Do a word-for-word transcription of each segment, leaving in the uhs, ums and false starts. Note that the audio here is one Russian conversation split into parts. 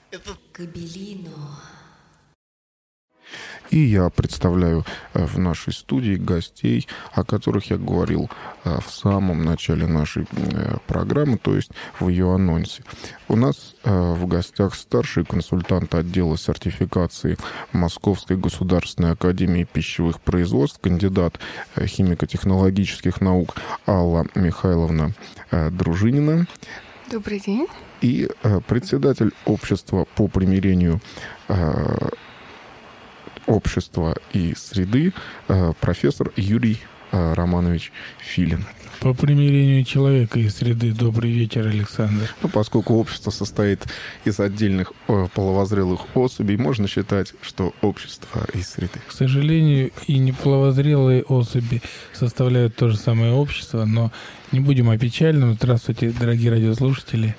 Кабелино. И я представляю в нашей студии гостей, о которых я говорил в самом начале нашей программы, то есть в ее анонсе. У нас в гостях старший консультант отдела сертификации Московской государственной академии пищевых производств, кандидат химико-технологических наук Алла Михайловна Дружинина. Добрый день. И председатель общества по примирению общества и среды профессор Юрий Романович Филин. По примирению человека и среды. Добрый вечер, Александр. Ну, поскольку общество состоит из отдельных половозрелых особей, можно считать, что общество из среды. К сожалению, и неполовозрелые особи составляют то же самое общество, но не будем о печальном. Здравствуйте, дорогие радиослушатели.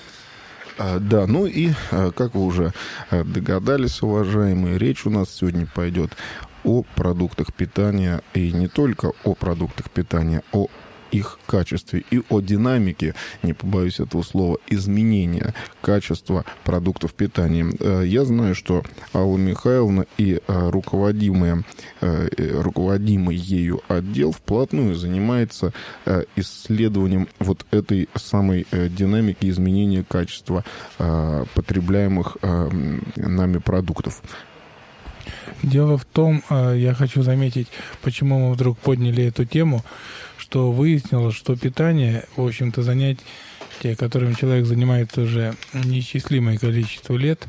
Да, ну и, как вы уже догадались, уважаемые, речь у нас сегодня пойдет о продуктах питания, и не только о продуктах питания, о их качестве и о динамике, не побоюсь этого слова, изменения качества продуктов питания. Я знаю, что Алла Михайловна и руководимая, руководимый ею отдел вплотную занимается исследованием вот этой самой динамики изменения качества потребляемых нами продуктов. Дело в том, я хочу заметить, почему мы вдруг подняли эту тему, что выяснилось, что питание, в общем-то, занятие, которым человек занимается уже неисчислимое количество лет.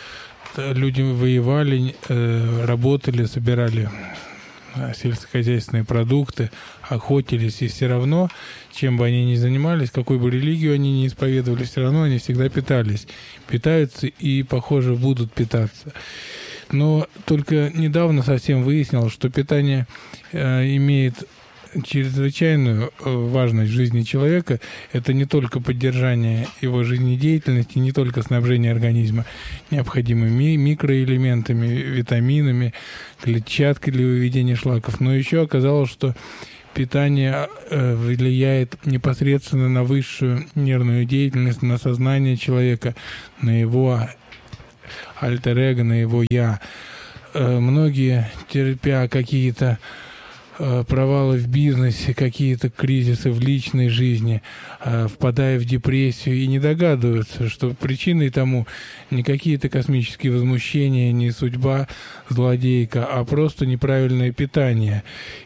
Люди воевали, работали, собирали сельскохозяйственные продукты, охотились, и все равно, чем бы они ни занимались, какой бы религию они ни исповедовали, все равно они всегда питались, питаются и, похоже, будут питаться. Но только недавно совсем выяснилось, что питание э, имеет чрезвычайную важность в жизни человека. Это не только поддержание его жизнедеятельности, не только снабжение организма необходимыми микроэлементами, витаминами, клетчаткой для выведения шлаков, но еще оказалось, что питание влияет непосредственно на высшую нервную деятельность, на сознание человека, на его альтер-эго, на его «я». Многие, терпя какие-то провалы в бизнесе, какие-то кризисы в личной жизни, впадая в депрессию и не догадываются, что причиной тому не какие-то космические возмущения, не судьба злодейка, а просто неправильное питание.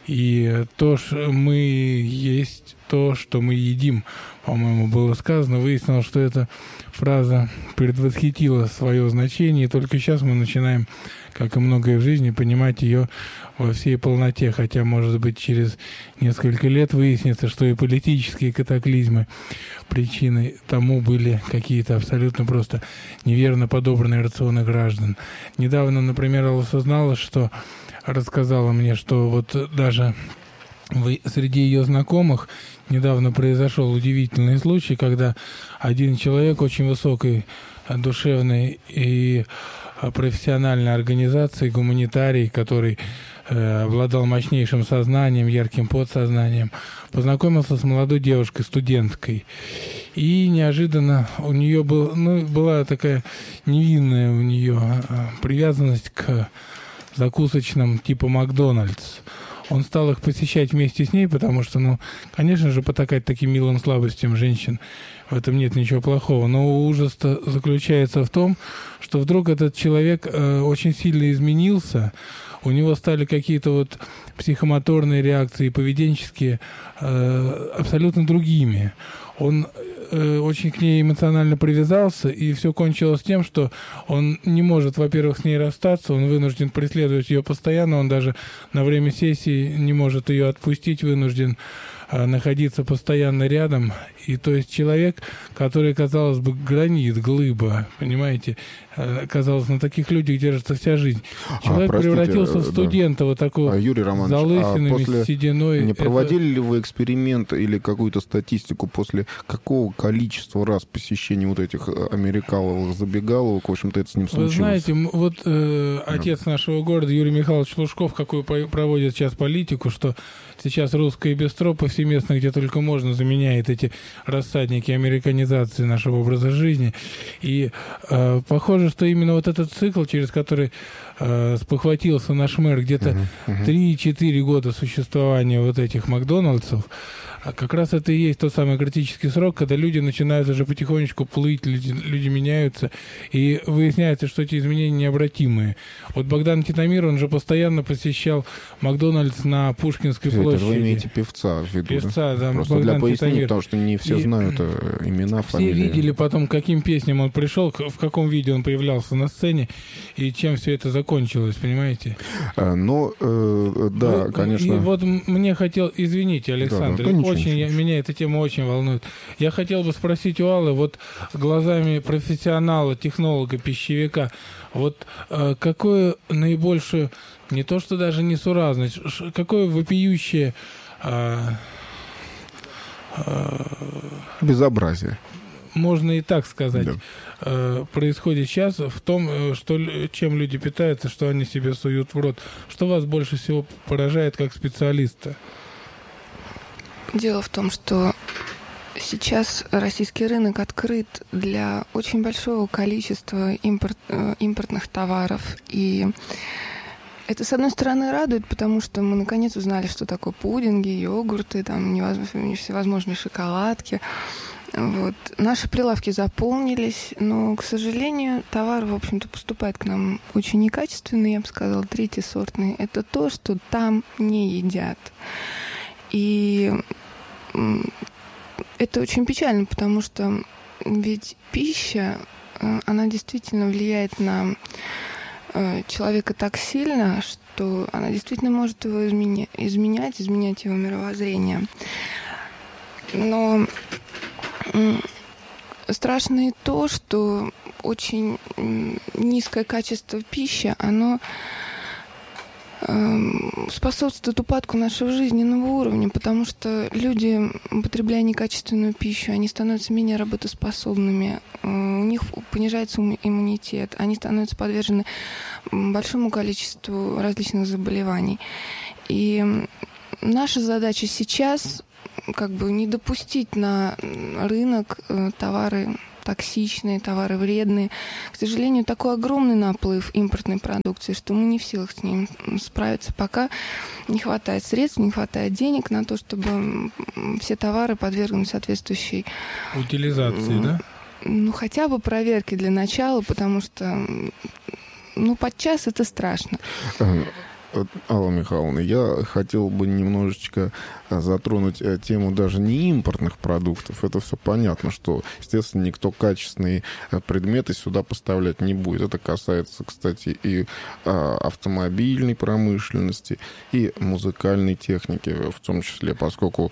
И то, что мы есть, то, что мы едим, по-моему, было сказано, выяснилось, что эта фраза предвосхитила свое значение, и только сейчас мы начинаем, как и многое в жизни, понимать ее во всей полноте, хотя, может быть, через несколько лет выяснится, что и политические катаклизмы причиной тому были какие-то абсолютно просто неверно подобранные рационы граждан. Недавно, например, осознала, что рассказала мне, что вот даже среди ее знакомых недавно произошел удивительный случай, когда один человек очень высокой душевной и профессиональной организации, гуманитарий, который э, обладал мощнейшим сознанием, ярким подсознанием, познакомился с молодой девушкой, студенткой. И неожиданно у нее был, ну, была такая невинная у нее привязанность к закусочным типа Макдональдс. Он стал их посещать вместе с ней, потому что, ну, конечно же, потакать таким милым слабостям женщин, в этом нет ничего плохого. Но ужас заключается в том, что вдруг этот человек э, очень сильно изменился, у него стали какие-то вот психомоторные реакции, поведенческие, э, абсолютно другими. Он э, очень к ней эмоционально привязался, и все кончилось тем, что он не может, во-первых, с ней расстаться, он вынужден преследовать ее постоянно, он даже на время сессии не может ее отпустить, вынужден э, находиться постоянно рядом. И то есть человек, который, казалось бы, гранит, глыба, понимаете, казалось, на таких людях держится вся жизнь. Человек а, превратился в студента, да. Вот такого, а, Юрий Романович, с залысинами, а после... с сединой. Не проводили это... ли вы эксперимент или какую-то статистику, после какого количества раз посещения вот этих америкаловых забегаловок, в общем-то, это с ним случилось? Вы знаете, вот э, отец да. нашего города, Юрий Михайлович Лужков, какую проводит сейчас политику, что сейчас русское бистро по, повсеместно, где только можно, заменяет эти рассадники американизации нашего образа жизни. И э, похоже, что именно вот этот цикл, через который э, спохватился наш мэр, где-то uh-huh, uh-huh. три-четыре года существования вот этих Макдональдсов, как раз это и есть тот самый критический срок, когда люди начинают уже потихонечку плыть, люди, люди меняются, и выясняется, что эти изменения необратимые. Вот Богдан Титамир, он же постоянно посещал Макдональдс на Пушкинской это площади. Вы имеете певца в виду, певца, да? да? Просто Богдан для пояснения, Титамир. Потому что не все и знают имена, фамилии. Все видели потом, к каким песням он пришел, в каком виде он появлялся на сцене, и чем все это закончилось, понимаете? А, но, э, да, ну, конечно... И вот мне хотел... Извините, Александр, да, да, очень, ничего, я, меня эта тема очень волнует. Я хотел бы спросить у Аллы, вот глазами профессионала, технолога, пищевика, вот э, какое наибольшее, не то что даже несуразность, какое вопиющее... Э, э, безобразие. Можно и так сказать, да. э, происходит сейчас в том, что, чем люди питаются, что они себе суют в рот. Что вас больше всего поражает как специалиста? Дело в том, что сейчас российский рынок открыт для очень большого количества импорт, импортных товаров. И это, с одной стороны, радует, потому что мы наконец узнали, что такое пудинги, йогурты, там, всевозможные шоколадки. Вот. Наши прилавки заполнились, но, к сожалению, товар, в общем-то, поступает к нам очень некачественный, я бы сказала, третьесортный. Это то, что там не едят. И это очень печально, потому что ведь пища, она действительно влияет на человека так сильно, что она действительно может его изменять, изменять, изменять его мировоззрение. Но страшно и то, что очень низкое качество пищи, оно способствует упадку нашего жизненного уровня, потому что люди, употребляя некачественную пищу, они становятся менее работоспособными, у них понижается иммунитет, они становятся подвержены большому количеству различных заболеваний. И наша задача сейчас как бы не допустить на рынок товары токсичные, товары вредные. К сожалению, такой огромный наплыв импортной продукции, что мы не в силах с ним справиться, пока не хватает средств, не хватает денег на то, чтобы все товары подвергнуть соответствующей... утилизации, да? Ну, хотя бы проверки для начала, потому что, ну, подчас это страшно. Алла Михайловна, я хотел бы немножечко затронуть тему даже не импортных продуктов. Это все понятно, что, естественно, никто качественные предметы сюда поставлять не будет. Это касается, кстати, и автомобильной промышленности, и музыкальной техники в том числе, поскольку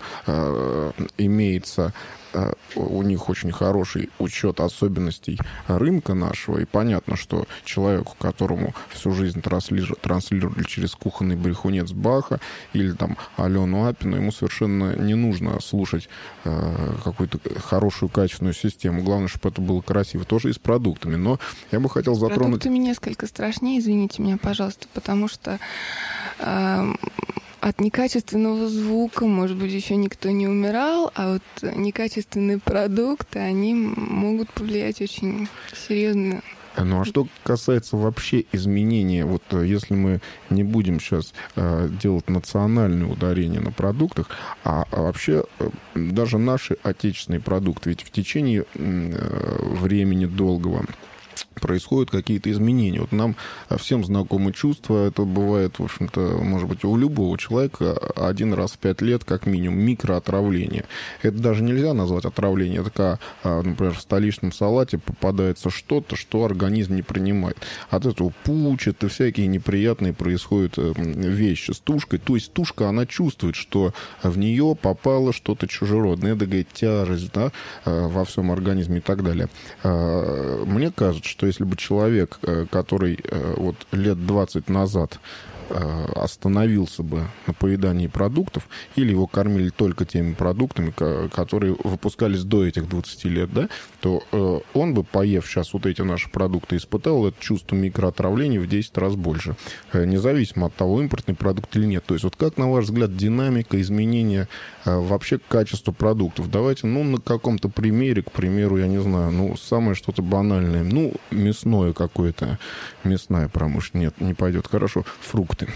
имеется у них очень хороший учет особенностей рынка нашего, и понятно, что человеку, которому всю жизнь транслировали, транслировали через кухонный брехунец Баха или там Алену Апину, ему совершенно не нужно слушать э, какую-то хорошую, качественную систему. Главное, чтобы это было красиво. Тоже и с продуктами. Но я бы хотел затронуть... С продуктами несколько страшнее, извините меня, пожалуйста, потому что э, от некачественного звука, может быть, еще никто не умирал, а вот некачественные продукты, они могут повлиять очень серьезно. Ну а что касается вообще изменения, вот если мы не будем сейчас э, делать национальное ударение на продуктах, а, а вообще э, даже наши отечественные продукты, ведь в течение э, времени долгого происходят какие-то изменения. Вот нам всем знакомы чувства. Это бывает, в общем-то, может быть, у любого человека один раз в пять лет, как минимум, микроотравление. Это даже нельзя назвать отравлением. Это когда, например, в столичном салате попадается что-то, что организм не принимает. От этого пучат и всякие неприятные происходят вещи с тушкой. То есть тушка, она чувствует, что в нее попало что-то чужеродное. Это, говорит, тяжесть, да, во всем организме и так далее. Мне кажется, что если бы человек, который вот лет двадцать назад остановился бы на поедании продуктов, или его кормили только теми продуктами, которые выпускались до этих двадцати лет, да, то он бы, поев сейчас вот эти наши продукты, испытал это чувство микроотравления в десять раз больше, независимо от того, импортный продукт или нет. То есть вот как, на ваш взгляд, динамика изменения вообще качества продуктов? Давайте, ну, на каком-то примере, к примеру, я не знаю, ну, самое что-то банальное, ну, мясное какое-то, мясная промышленность, нет, не пойдет, хорошо, фрукты.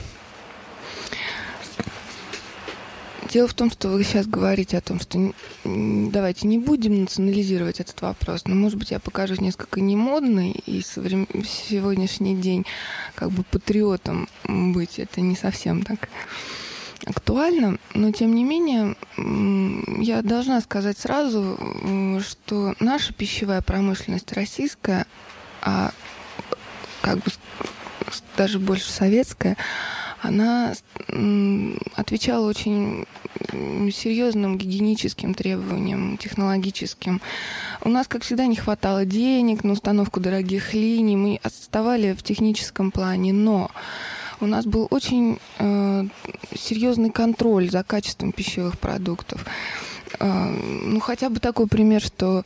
Дело в том, что вы сейчас говорите о том, что давайте не будем национализировать этот вопрос, но, может быть, я покажусь несколько немодной, и соврем... в сегодняшний день как бы патриотом быть это не совсем так актуально, но, тем не менее, я должна сказать сразу, что наша пищевая промышленность российская, а как бы даже больше советская, она отвечала очень серьезным гигиеническим требованиям, технологическим. У нас, как всегда, не хватало денег на установку дорогих линий, мы отставали в техническом плане, но у нас был очень э, серьезный контроль за качеством пищевых продуктов. Э, ну, хотя бы такой пример, что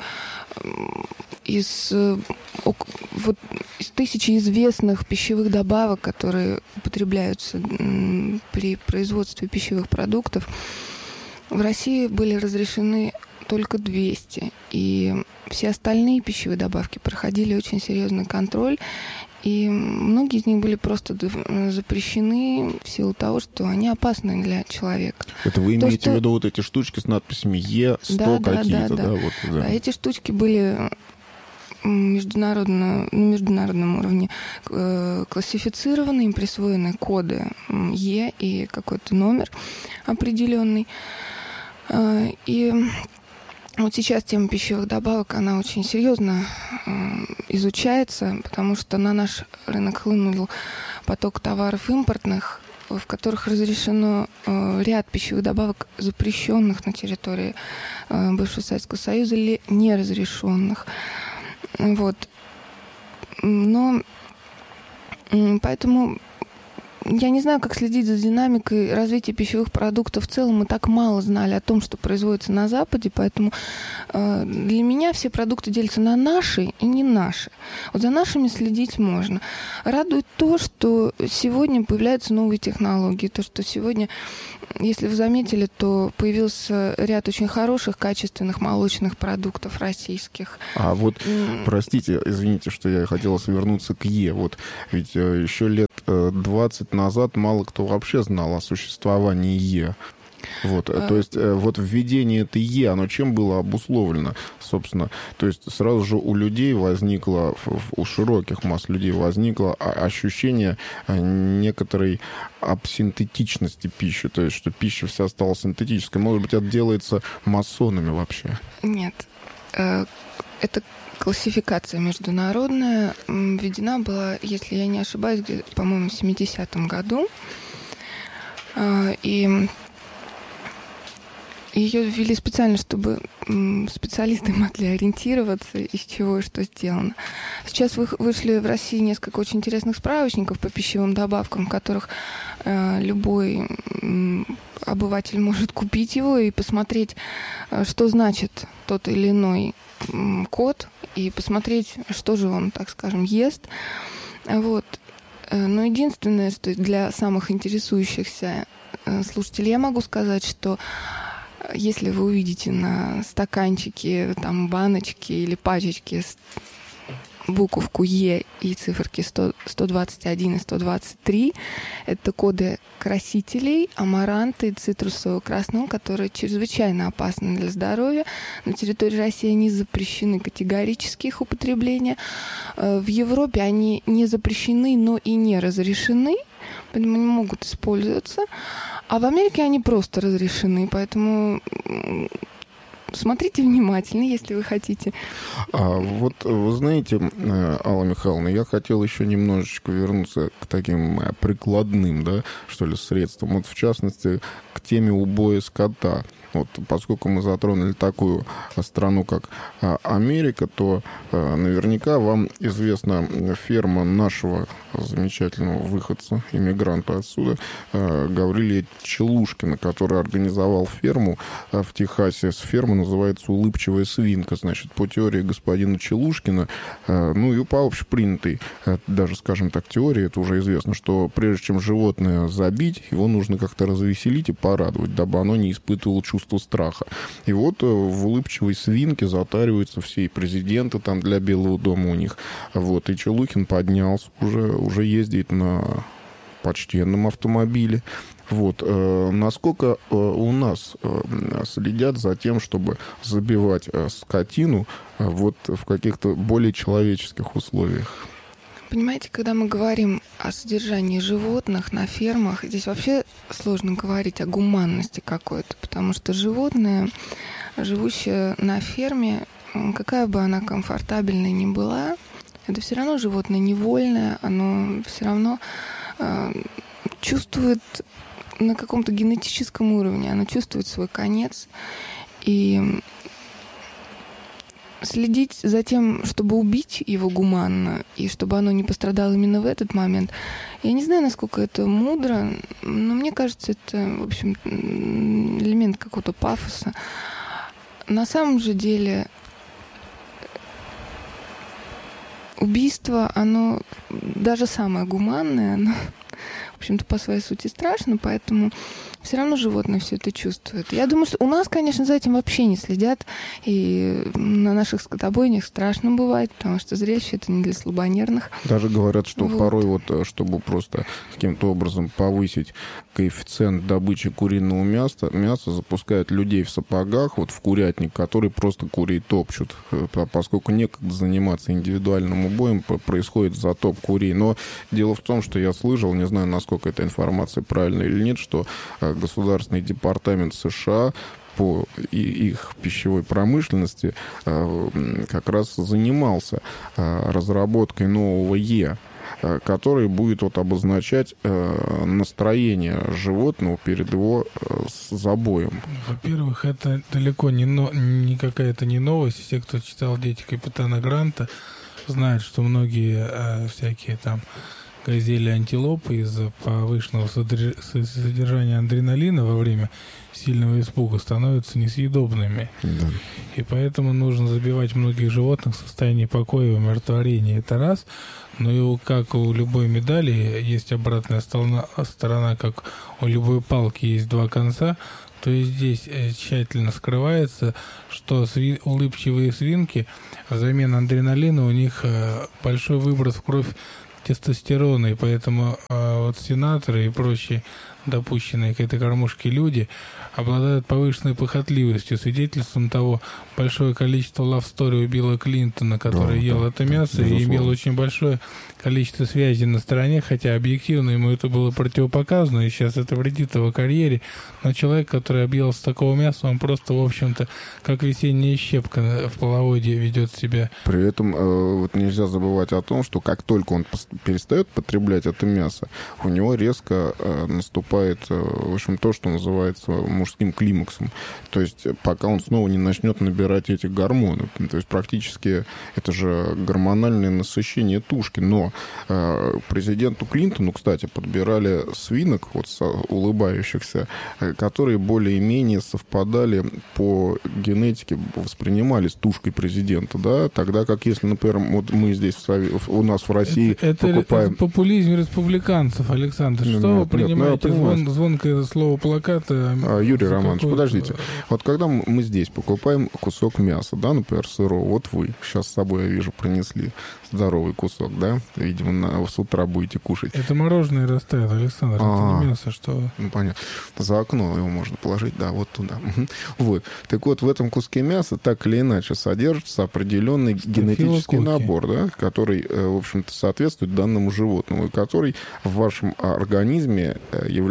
из, э, вот, из тысячи известных пищевых добавок, которые употребляются э, при производстве пищевых продуктов, в России были разрешены только двести. И все остальные пищевые добавки проходили очень серьезный контроль. И многие из них были просто запрещены в силу того, что они опасны для человека. Это вы То, имеете что... в виду вот эти штучки с надписями Е сто да, какие-то, да? да? да. Вот, да. А эти штучки были международно, на международном уровне классифицированы, им присвоены коды Е и какой-то номер определенный. И вот сейчас тема пищевых добавок, она очень серьезно э, изучается, потому что на наш рынок хлынул поток товаров импортных, в которых разрешено э, ряд пищевых добавок, запрещенных на территории э, бывшего Советского Союза или неразрешенных. Вот. Но э, поэтому я не знаю, как следить за динамикой развития пищевых продуктов в целом. Мы так мало знали о том, что производится на Западе, поэтому э, для меня все продукты делятся на наши и не наши. Вот за нашими следить можно. Радует то, что сегодня появляются новые технологии, то, что сегодня, если вы заметили, то появился ряд очень хороших, качественных молочных продуктов российских. А вот, mm. простите, извините, что я хотела свернуться к Е. Вот ведь э, еще лет э, двадцать назад мало кто вообще знал о существовании Е. Вот, а... то есть вот введение этой Е, оно чем было обусловлено, собственно? То есть сразу же у людей возникло, у широких масс людей возникло ощущение некоторой абсинтетичности пищи, то есть что пища вся стала синтетической. Может быть, это делается масонами вообще? Нет. Это классификация международная введена была, если я не ошибаюсь, где-то, по-моему, в семидесятом году. И ее ввели специально, чтобы специалисты могли ориентироваться, из чего и что сделано. Сейчас вышли в России несколько очень интересных справочников по пищевым добавкам, в которых любой обыватель может купить его и посмотреть, что значит тот или иной код, и посмотреть, что же он, так скажем, ест. Вот. Но единственное, что для самых интересующихся слушателей я могу сказать, что если вы увидите на стаканчике, там, баночки или пачечки буковку Е и циферки сто, сто двадцать один и сто двадцать три, это коды красителей, амаранта и цитрусового красного, которые чрезвычайно опасны для здоровья. На территории России они запрещены категорически, их употребление. В Европе они не запрещены, но и не разрешены, поэтому не могут использоваться. А в Америке они просто разрешены, поэтому смотрите внимательно, если вы хотите. А вот, вы знаете, Алла Михайловна, я хотел еще немножечко вернуться к таким прикладным, да, что ли, средствам. Вот, в частности, к теме убоя скота. Вот, поскольку мы затронули такую страну, как Америка, то наверняка вам известна ферма нашего замечательного выходца, иммигранта отсюда, Гаврилия Челушкина, который организовал ферму в Техасе. Ферма называется «Улыбчивая свинка». Значит, по теории господина Челушкина, ну и по общепринятой, даже, скажем так, теории, это уже известно, что прежде чем животное забить, его нужно как-то развеселить и порадовать, дабы оно не испытывало чувство страха. И вот в «Улыбчивой свинке» затариваются все и президенты там для Белого дома у них. Вот, и Челухин поднялся, уже, уже ездит на почтенном автомобиле. Вот. Насколько у нас следят за тем, чтобы забивать скотину вот в каких-то более человеческих условиях? Понимаете, когда мы говорим о содержании животных на фермах, здесь вообще сложно говорить о гуманности какой-то, потому что животное, живущее на ферме, какая бы она комфортабельной ни была, это все равно животное невольное, оно все равно э, чувствует на каком-то генетическом уровне, оно чувствует свой конец. И следить за тем, чтобы убить его гуманно, и чтобы оно не пострадало именно в этот момент, я не знаю, насколько это мудро, но мне кажется, это, в общем, элемент какого-то пафоса. На самом же деле убийство, оно даже самое гуманное, оно, в общем-то, по своей сути страшно, поэтому все равно животное все это чувствует. Я думаю, что у нас, конечно, за этим вообще не следят, и на наших скотобойнях страшно бывает, потому что зрелище это не для слабонервных. Даже говорят, что вот. порой, вот, чтобы просто каким-то образом повысить коэффициент добычи куриного мяса, мяса запускают людей в сапогах, вот в курятник, который просто курей топчут, поскольку некогда заниматься индивидуальным убоем, происходит затоп курей. Но дело в том, что я слышал, не знаю, насколько эта информация правильная или нет, что Государственный департамент США по их пищевой промышленности как раз занимался разработкой нового Е, который будет вот обозначать настроение животного перед его забоем. Во-первых, это далеко не, но... не какая-то не новость. Все, кто читал «Дети капитана Гранта», знают, что многие э, всякие там газели, антилопы из-за повышенного содержания адреналина во время сильного испуга становятся несъедобными. Да. И поэтому нужно забивать многих животных в состоянии покоя и умиротворения. Это раз. Но и как у любой медали есть обратная сторона, сторона, как у любой палки есть два конца, то и здесь тщательно скрывается, что сви- улыбчивые свинки взамен адреналина у них большой выброс в кровь тестостерона, и поэтому э, вот сенаторы и прочие допущенные к этой кормушке люди обладают повышенной похотливостью. Свидетельством того большое количество лав-стори у Билла Клинтона, который да, ел да, это мясо да, и имел очень большое количество связей на стороне, хотя объективно ему это было противопоказано, и сейчас это вредит его карьере. Но человек, который объелся такого мяса, он просто, в общем-то, как весенняя щепка в половодье ведет себя. При этом э, вот нельзя забывать о том, что как только он перестает потреблять это мясо, у него резко э, наступает, э, в общем, то, что называется мужским климаксом. То есть пока он снова не начнет набирать эти гормоны. То есть практически это же гормональное насыщение тушки. Но э, президенту Клинтону, кстати, подбирали свинок, вот улыбающихся, э, которые более-менее совпадали по генетике, воспринимались тушкой президента, да, тогда как если, например, вот мы здесь в, у нас в России это, покупаем... Это популизм республиканцев, Александр. Что нет, вы принимаете нет, звон, звонкое слово плаката? А, Юрий Романович, подождите. Вот когда мы здесь покупаем кусок мяса, да, например, сырого, вот вы сейчас с собой, я вижу, принесли здоровый кусок, да, видимо, на, с утра будете кушать. Это мороженое растает, Александр, А-а-а. это не мясо, что... Ну, понятно. За окно его можно положить, да, вот туда. Вот. Так вот, в этом куске мяса так или иначе содержится определенный генетический набор, да, который, в общем-то, соответствует данному животному, и который в вашем организме является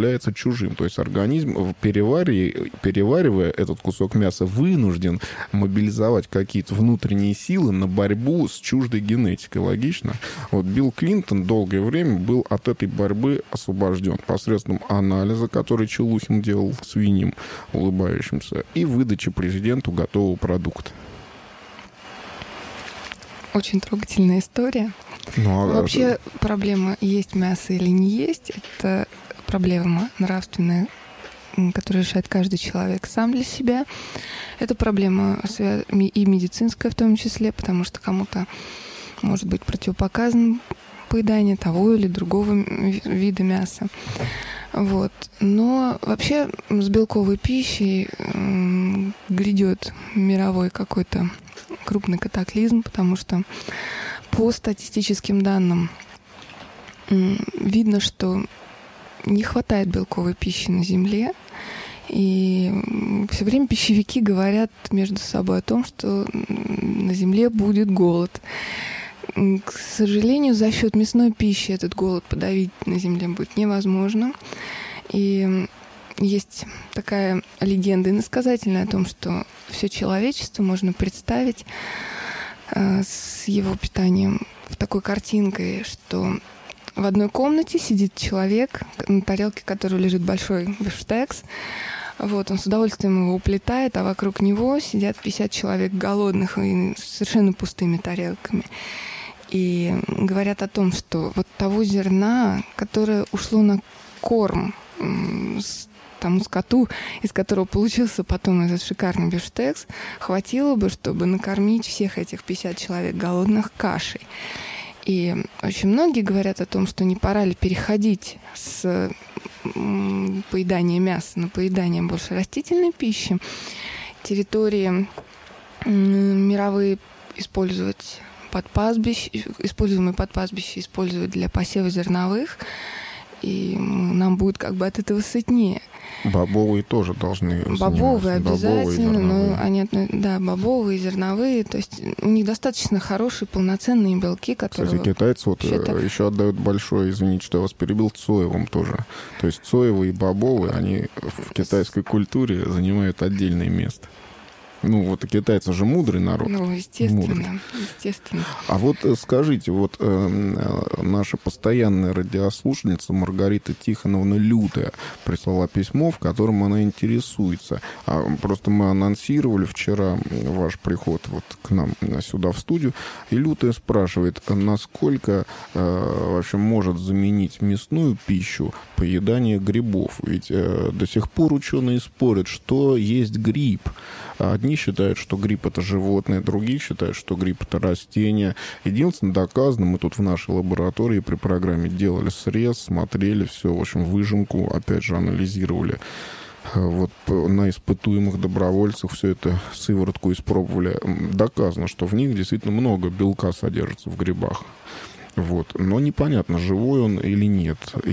является чужим. То есть организм, переваривая, переваривая этот кусок мяса, вынужден мобилизовать какие-то внутренние силы на борьбу с чуждой генетикой. Логично? Вот Билл Клинтон долгое время был от этой борьбы освобожден посредством анализа, который Челухин делал свиньям, улыбающимся, и выдачи президенту готового продукта. Очень трогательная история. Ну, а... Вообще проблема, есть мясо или не есть, это проблема нравственная, которую решает каждый человек сам для себя. Это проблема и медицинская в том числе, потому что кому-то может быть противопоказано поедание того или другого вида мяса. Вот. Но вообще с белковой пищей грядет мировой какой-то крупный катаклизм, потому что по статистическим данным видно, что не хватает белковой пищи на Земле, и все время пищевики говорят между собой о том, что на Земле будет голод. К сожалению, за счет мясной пищи этот голод подавить на Земле будет невозможно. И есть такая легенда иносказательная о том, что все человечество можно представить э, с его питанием в такой картинкой, что в одной комнате сидит человек, на тарелке которой лежит большой бифштекс. Вот, он с удовольствием его уплетает, а вокруг него сидят пятьдесят человек голодных и с совершенно пустыми тарелками. И говорят о том, что вот того зерна, которое ушло на корм тому скоту, из которого получился потом этот шикарный бифштекс, хватило бы, чтобы накормить всех этих пятьдесят человек голодных кашей. И очень многие говорят о том, что не пора ли переходить с поедания мяса на поедание больше растительной пищи, территории мировые использовать под пастбищ, используемые под пастбище использовать для посева зерновых, и нам будет как бы от этого сытнее. Бобовые тоже должны Бобовые обязательно, бобовые, но они, да, бобовые, зерновые, то есть у них достаточно хорошие полноценные белки, которые... Кстати, китайцы вот вообще-то... еще отдают большое, извините, что я вас перебил, соевым тоже. То есть соевые и бобовые, они в китайской культуре занимают отдельное место. Ну, вот китайцы же мудрый народ. Ну, естественно, мудрый. естественно. А вот скажите, вот э, наша постоянная радиослушательница Маргарита Тихоновна Лютая прислала письмо, в котором она интересуется. А, просто мы анонсировали вчера ваш приход вот к нам сюда в студию, и Лютая спрашивает, насколько э, вообще может заменить мясную пищу поедание грибов? Ведь э, до сих пор ученые спорят, что есть гриб. Одни считают, что гриб — это животное, другие считают, что гриб — это растение. Единственное, доказано, мы тут в нашей лаборатории при программе делали срез, смотрели все, в общем, выжимку, опять же, анализировали. Вот на испытуемых добровольцах все это сыворотку испробовали. Доказано, что в них действительно много белка содержится в грибах. Вот. Но непонятно, живой он или нет.